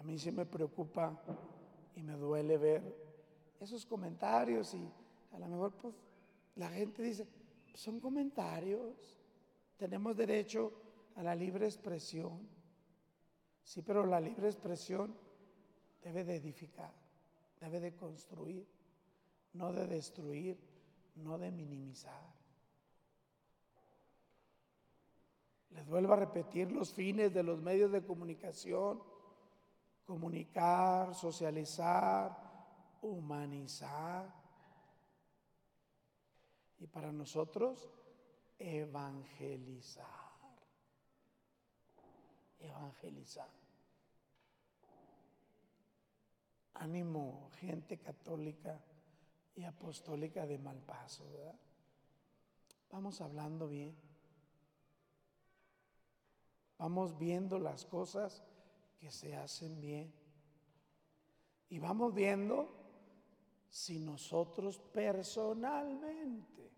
mí sí me preocupa y me duele ver esos comentarios y a lo mejor pues la gente dice, son comentarios, tenemos derecho a la libre expresión. Sí, pero la libre expresión debe de edificar, debe de construir, no de destruir, no de minimizar. Les vuelvo a repetir los fines de los medios de comunicación: comunicar, socializar, humanizar. Y para nosotros, evangelizar. Evangelizar. Ánimo, gente católica y apostólica de Malpaso, ¿verdad? Vamos hablando bien. Vamos viendo las cosas que se hacen bien. Y vamos viendo si nosotros personalmente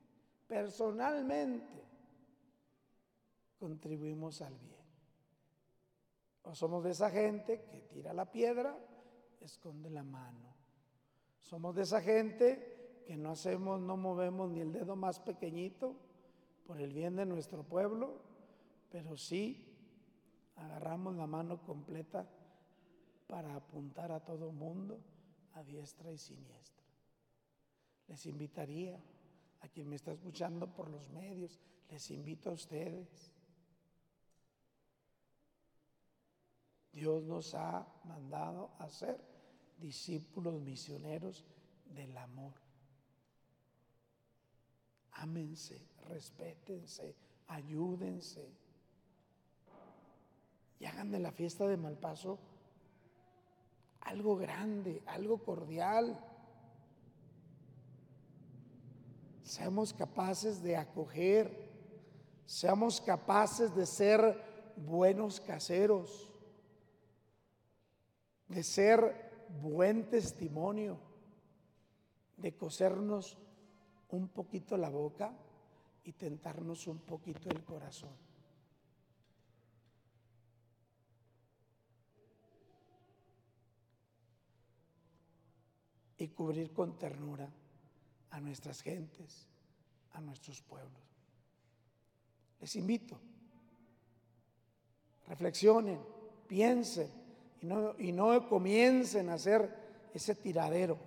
contribuimos al bien. O somos de esa gente que tira la piedra, esconde la mano. Somos de esa gente que no movemos ni el dedo más pequeñito por el bien de nuestro pueblo, pero sí agarramos la mano completa para apuntar a todo mundo a diestra y siniestra. Les invitaría a quien me está escuchando por los medios, les invito a ustedes. Dios nos ha mandado a ser discípulos misioneros del amor. Ámense, respétense, ayúdense. Y hagan de la fiesta de Malpaso algo grande, algo cordial. Seamos capaces de acoger, seamos capaces de ser buenos caseros, de ser buen testimonio, de cosernos un poquito la boca y tentarnos un poquito el corazón. Y cubrir con ternura a nuestras gentes, a nuestros pueblos. Les invito, reflexionen, piensen y no comiencen a hacer ese tiradero.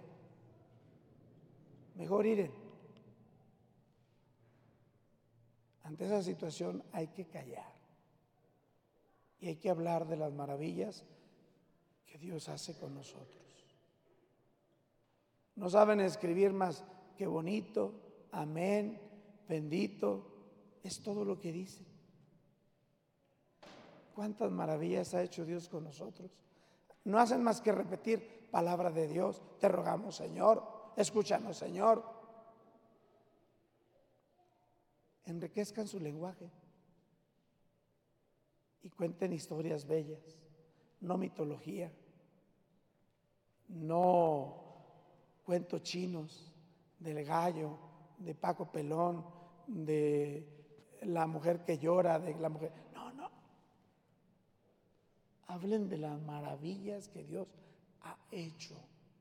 Mejor iren. Ante esa situación hay que callar y hay que hablar de las maravillas que Dios hace con nosotros. No saben escribir más que bonito, amén, bendito, es todo lo que dice. ¿Cuántas maravillas ha hecho Dios con nosotros? No hacen más que repetir palabra de Dios. Te rogamos, Señor, escúchanos, Señor. Enriquezcan su lenguaje y cuenten historias bellas, no mitología, no cuentos chinos del gallo, de Paco Pelón, de la mujer que llora, de la mujer. No. Hablen de las maravillas que Dios ha hecho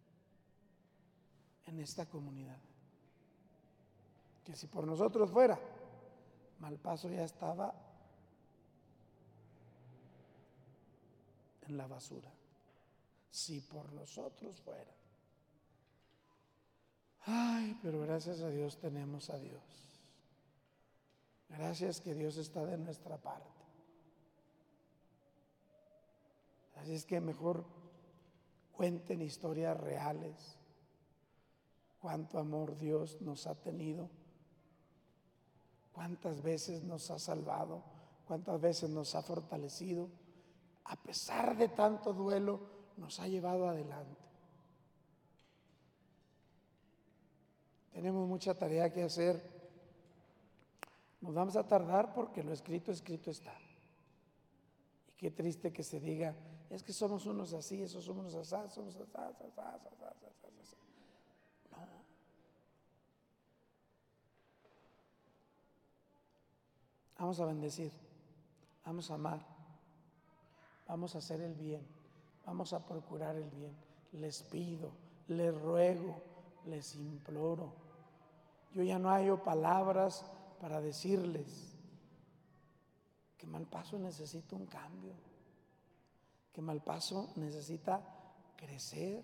en esta comunidad. Que si por nosotros fuera, Malpaso ya estaba en la basura. Si por nosotros fuera. Ay, pero gracias a Dios tenemos a Dios. Gracias que Dios está de nuestra parte. Así es que mejor cuenten historias reales. Cuánto amor Dios nos ha tenido. Cuántas veces nos ha salvado. Cuántas veces nos ha fortalecido. A pesar de tanto duelo, nos ha llevado adelante. Tenemos mucha tarea que hacer. Nos vamos a tardar porque lo escrito está. Y qué triste que se diga, es que somos unos así, esos somos unos así, somos así. No. Vamos a bendecir, vamos a amar, vamos a hacer el bien, Vamos a procurar el bien. Les pido, les ruego, les imploro. Yo ya no hallo palabras para decirles que Malpaso necesita un cambio, que Malpaso necesita crecer,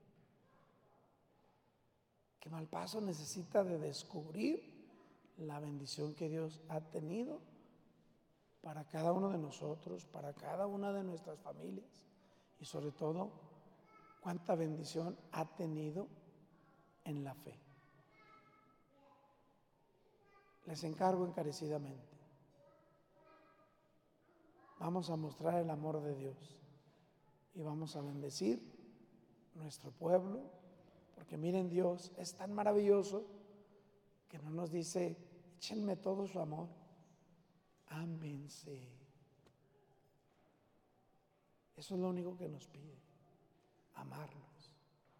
que Malpaso necesita de descubrir la bendición que Dios ha tenido para cada uno de nosotros, para cada una de nuestras familias y sobre todo cuánta bendición ha tenido en la fe. Les encargo encarecidamente. Vamos a mostrar el amor de Dios y vamos a bendecir nuestro pueblo, porque miren, Dios es tan maravilloso que no nos dice, échenme todo su amor, ámense. Eso es lo único que nos pide, amarnos.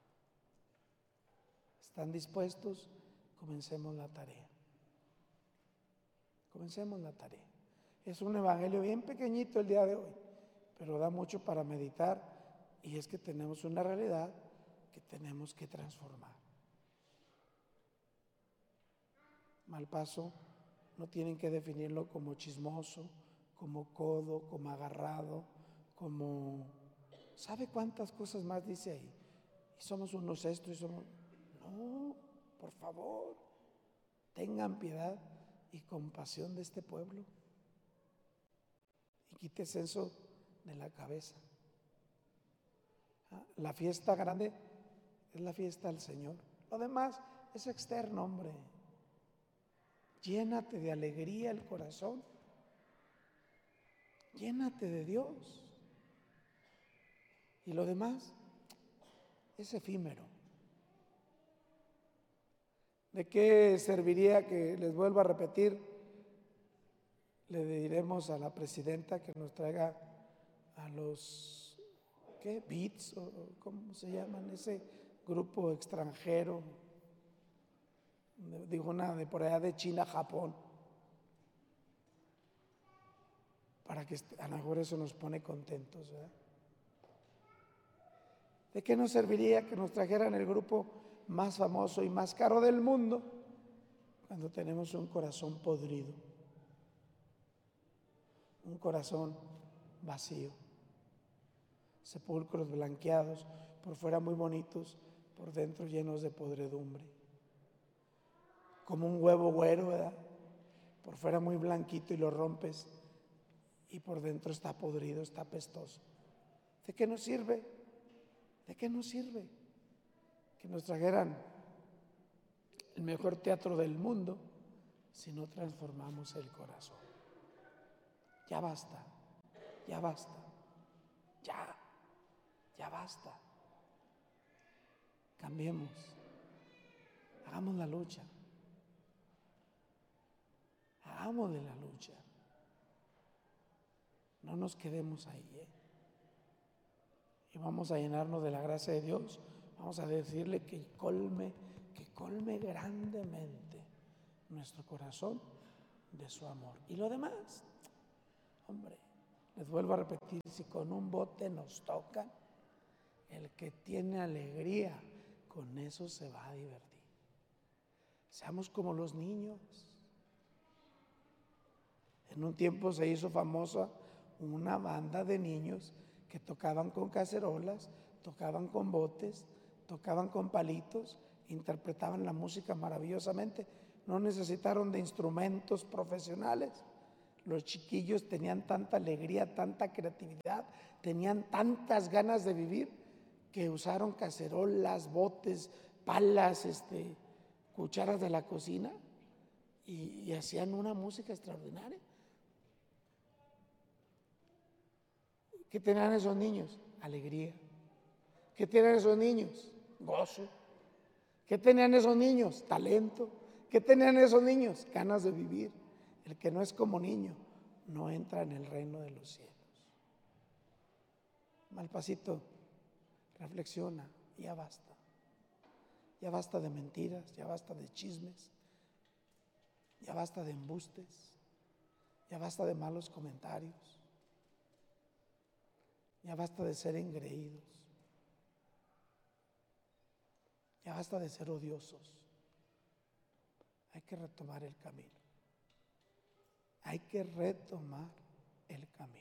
¿Están dispuestos? Comencemos la tarea. Comencemos la tarea. Es un evangelio bien pequeñito el día de hoy, pero da mucho para meditar, y es que tenemos una realidad que tenemos que transformar. Malpaso no tienen que definirlo como chismoso, como codo, como agarrado, como... ¿Sabe cuántas cosas más dice ahí? Y somos unos esto y somos... No, por favor, tengan piedad y compasión de este pueblo y quítese eso de la cabeza. La fiesta grande es la fiesta del Señor. Lo demás es externo, hombre. Llénate de alegría el corazón. Llénate de Dios. Y lo demás es efímero. ¿De qué serviría que les vuelva a repetir? Le diremos a la presidenta que nos traiga a los, ¿qué? Beats, o ¿cómo se llaman? Ese grupo extranjero. Digo, una de por allá de China, Japón. Para que a lo mejor eso nos pone contentos, ¿verdad? ¿De qué nos serviría que nos trajeran el grupo más famoso y más caro del mundo cuando tenemos un corazón podrido, un corazón vacío, sepulcros blanqueados, por fuera muy bonitos, por dentro llenos de podredumbre, como un huevo güero, ¿verdad? Por fuera muy blanquito y lo rompes y por dentro está podrido, está apestoso. ¿De qué nos sirve? ¿De qué nos sirve que nos trajeran el mejor teatro del mundo si no transformamos el corazón? Ya basta, ya basta, ya basta. Cambiemos, hagamos la lucha, hagámosle la lucha. No nos quedemos ahí, Y vamos a llenarnos de la gracia de Dios. Vamos a decirle que colme grandemente nuestro corazón de su amor. Y lo demás, hombre, les vuelvo a repetir, si con un bote nos tocan, el que tiene alegría, con eso se va a divertir. Seamos como los niños. En un tiempo se hizo famosa una banda de niños que tocaban con cacerolas, tocaban con botes, tocaban con palitos, interpretaban la música maravillosamente. No necesitaron de instrumentos profesionales. Los chiquillos tenían tanta alegría, tanta creatividad, tenían tantas ganas de vivir que usaron cacerolas, botes, palas, cucharas de la cocina y hacían una música extraordinaria. ¿Qué tenían esos niños? Alegría. ¿Qué tenían esos niños? Gozo. ¿Qué tenían esos niños? Talento. ¿Qué tenían esos niños? Ganas de vivir. El que no es como niño no entra en el reino de los cielos. Malpasito, reflexiona, ya basta. Ya basta de mentiras, ya basta de chismes, ya basta de embustes, ya basta de malos comentarios. Ya basta de ser engreídos. Ya basta de ser odiosos. Hay que retomar el camino. Hay que retomar el camino.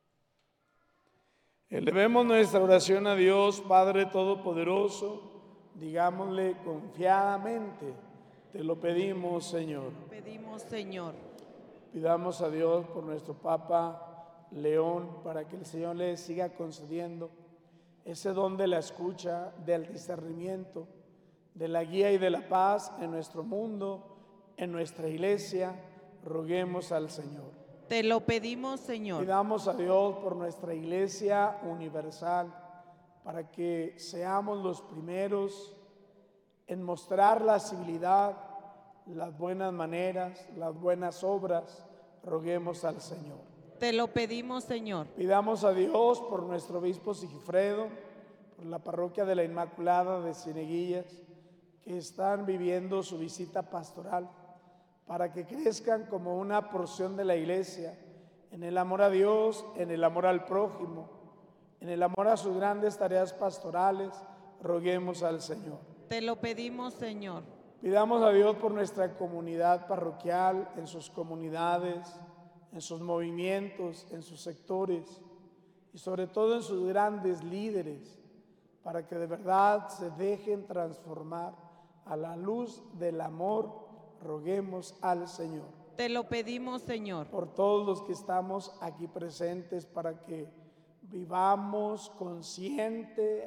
Elevemos nuestra oración a Dios, Padre Todopoderoso. Digámosle confiadamente, te lo pedimos, Señor. Pedimos, Señor. Pidamos a Dios por nuestro Papa León, para que el Señor le siga concediendo ese don de la escucha, del discernimiento, de la guía y de la paz en nuestro mundo, en nuestra iglesia. Roguemos al Señor. Te lo pedimos, Señor. Pidamos a Dios por nuestra iglesia universal, para que seamos los primeros en mostrar la civilidad, las buenas maneras, las buenas obras. Roguemos al Señor. Te lo pedimos, Señor. Pidamos a Dios por nuestro obispo Sigifredo, por la parroquia de la Inmaculada de Cieneguillas, que están viviendo su visita pastoral, para que crezcan como una porción de la iglesia, en el amor a Dios, en el amor al prójimo, en el amor a sus grandes tareas pastorales. Roguemos al Señor. Te lo pedimos, Señor. Pidamos a Dios por nuestra comunidad parroquial, en sus comunidades, en sus movimientos, en sus sectores y sobre todo en sus grandes líderes, para que de verdad se dejen transformar a la luz del amor. Roguemos al Señor. Te lo pedimos, Señor. Por todos los que estamos aquí presentes, para que vivamos consciente,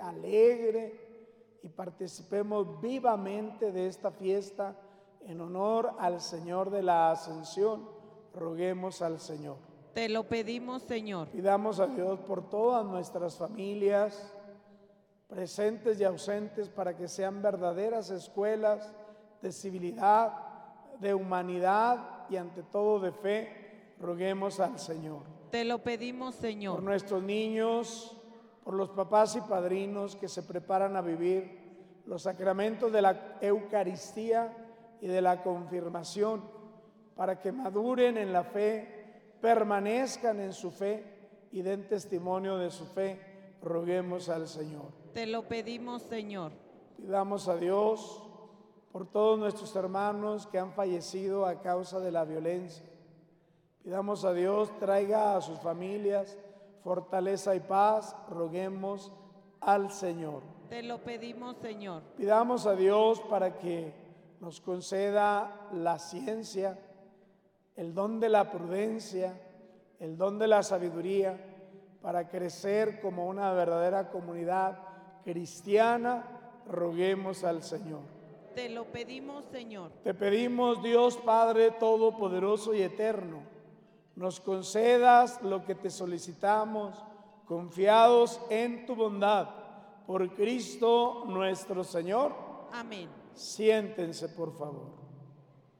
alegre y participemos vivamente de esta fiesta en honor al Señor de la Ascensión. Roguemos al Señor. Te lo pedimos, Señor. Pidamos a Dios por todas nuestras familias, presentes y ausentes, para que sean verdaderas escuelas de civilidad, de humanidad y ante todo de fe. Roguemos al Señor. Te lo pedimos, Por Señor. nuestros niños, por los papás y padrinos que se preparan a vivir los sacramentos de la Eucaristía y de la confirmación, para que maduren en la fe, permanezcan en su fe y den testimonio de su fe. Roguemos al Señor. Te lo pedimos, Señor. Pidamos a Dios por todos nuestros hermanos que han fallecido a causa de la violencia. Pidamos a Dios traiga a sus familias fortaleza y paz. Roguemos al Señor. Te lo pedimos, Señor. Pidamos a Dios para que nos conceda la ciencia, el don de la prudencia, el don de la sabiduría, para crecer como una verdadera comunidad cristiana. Roguemos al Señor. Te lo pedimos, Señor. Te pedimos, Dios Padre Todopoderoso y Eterno, nos concedas lo que te solicitamos, confiados en tu bondad, por Cristo nuestro Señor. Amén. Siéntense, por favor.